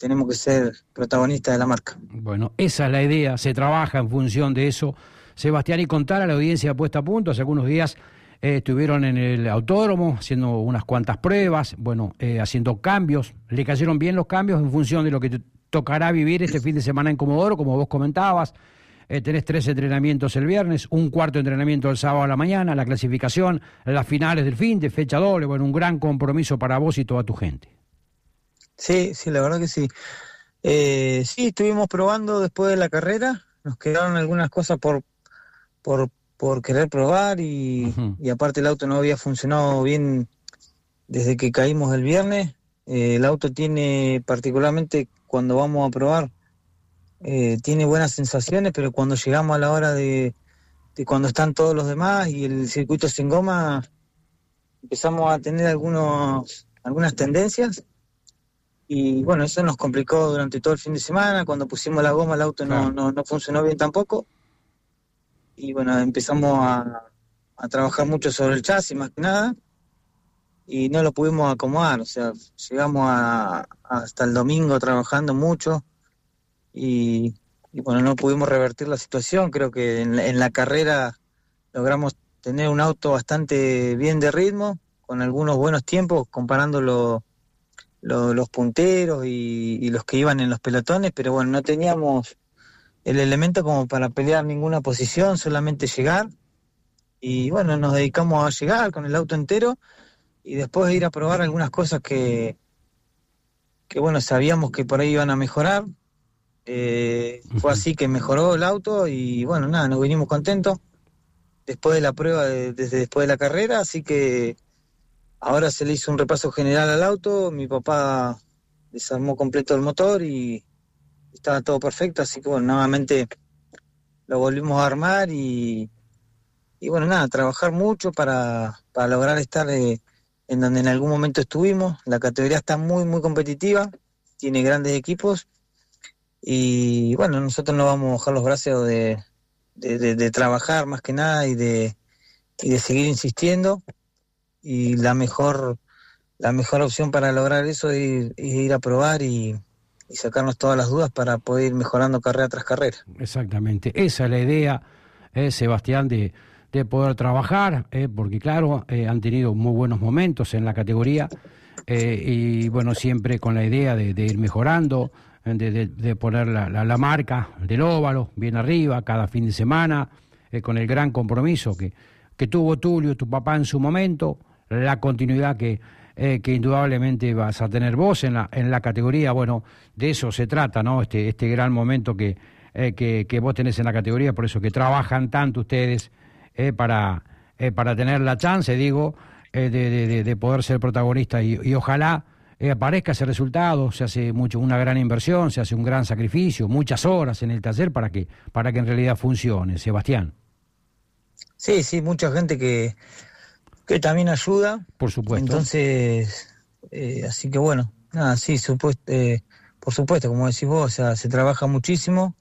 tenemos que ser protagonistas de la marca. Bueno, esa es la idea, se trabaja en función de eso. Sebastián, y contar a la audiencia puesta a punto, hace algunos días estuvieron en el autódromo haciendo unas cuantas pruebas, haciendo cambios, le cayeron bien los cambios en función de lo que te tocará vivir este fin de semana en Comodoro, como vos comentabas. Tenés 3 entrenamientos el viernes, un cuarto entrenamiento el sábado a la mañana, la clasificación, las finales del fin de fecha doble, un gran compromiso para vos y toda tu gente. Sí, la verdad que sí. Sí, estuvimos probando después de la carrera, nos quedaron algunas cosas por querer probar y aparte el auto no había funcionado bien desde que caímos el viernes. El auto tiene, particularmente cuando vamos a probar, tiene buenas sensaciones, pero cuando llegamos a la hora de cuando están todos los demás y el circuito sin goma, empezamos a tener algunas tendencias y bueno, eso nos complicó durante todo el fin de semana. Cuando pusimos la goma el auto no funcionó bien tampoco y bueno, empezamos a trabajar mucho sobre el chasis más que nada y no lo pudimos acomodar, o sea, llegamos hasta el domingo trabajando mucho y bueno, no pudimos revertir la situación. Creo que en la carrera logramos tener un auto bastante bien de ritmo, con algunos buenos tiempos, comparando los punteros y los que iban en los pelotones, pero bueno, no teníamos el elemento como para pelear ninguna posición, solamente llegar, y bueno, nos dedicamos a llegar con el auto entero, y después ir a probar algunas cosas que bueno, sabíamos que por ahí iban a mejorar. Fue así que mejoró el auto y bueno, nada, nos vinimos contentos después de la prueba, desde después de la carrera, así que ahora se le hizo un repaso general al auto, mi papá desarmó completo el motor y estaba todo perfecto, así que bueno, nuevamente lo volvimos a armar y bueno, nada, trabajar mucho para lograr estar en donde en algún momento estuvimos. La categoría está muy, muy competitiva, tiene grandes equipos. Y bueno, nosotros no vamos a bajar los brazos de trabajar más que nada y de seguir insistiendo. Y la mejor opción para lograr eso es ir a probar y sacarnos todas las dudas para poder ir mejorando carrera tras carrera. Exactamente, esa es la idea, Sebastián, de poder trabajar, porque claro, han tenido muy buenos momentos en la categoría y bueno, siempre con la idea de ir mejorando, de poner la marca del óvalo bien arriba cada fin de semana, con el gran compromiso que tuvo Tulio, tu papá en su momento, la continuidad que indudablemente vas a tener vos en la categoría. Bueno, de eso se trata, ¿no? Este gran momento que vos tenés en la categoría, por eso que trabajan tanto ustedes para tener la chance, digo, de poder ser protagonistas y ojalá aparezca ese resultado. Se hace una gran inversión, se hace un gran sacrificio, muchas horas en el taller para que en realidad funcione, Sebastián. Sí, mucha gente que también ayuda. Por supuesto. Entonces, así que bueno, nada, sí, por supuesto, como decís vos, o sea, se trabaja muchísimo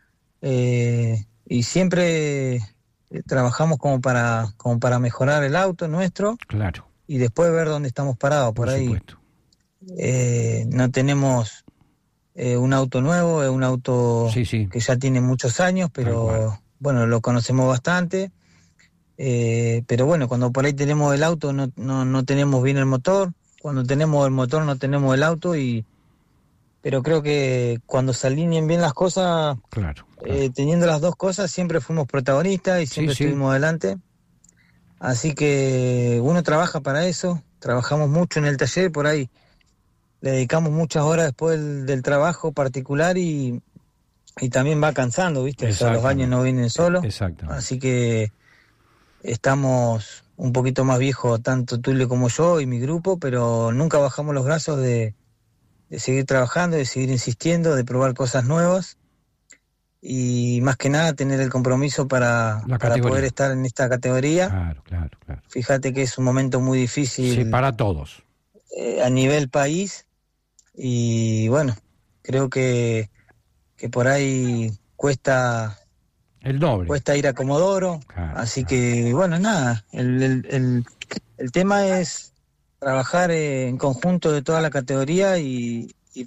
y siempre trabajamos como para mejorar el auto nuestro. Claro. Y después ver dónde estamos parados. Por ahí supuesto. No tenemos un auto nuevo, es un auto que ya tiene muchos años, pero bueno, lo conocemos bastante. Pero bueno, cuando por ahí tenemos el auto no tenemos bien el motor, cuando tenemos el motor no tenemos el auto, pero creo que cuando se alineen bien las cosas, teniendo las dos cosas, siempre fuimos protagonistas y siempre estuvimos adelante. Así que uno trabaja para eso, trabajamos mucho en el taller, por ahí le dedicamos muchas horas después del trabajo particular y también va cansando, ¿viste? O sea, los baños no vienen solos. Así que estamos un poquito más viejos, tanto Tulio como yo y mi grupo, pero nunca bajamos los brazos de seguir trabajando, de seguir insistiendo, de probar cosas nuevas y más que nada tener el compromiso para poder estar en esta categoría. Claro. Fíjate que es un momento muy difícil. Sí, para todos. A nivel país y bueno, creo que por ahí cuesta el doble. Cuesta ir a Comodoro, así que bueno, nada, el tema es trabajar en conjunto de toda la categoría y